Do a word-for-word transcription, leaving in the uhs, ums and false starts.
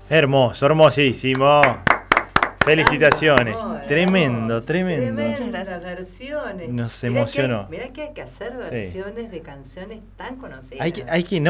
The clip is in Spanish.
Hermoso, hermosísimo. Felicitaciones. Hermoso, Tremendo, hermoso, tremendo. Tremendas versiones. Nos Mirá que hay- emocionó. Mirá que hay que hacer Sí. versiones de canciones tan conocidas. Hay que, hay que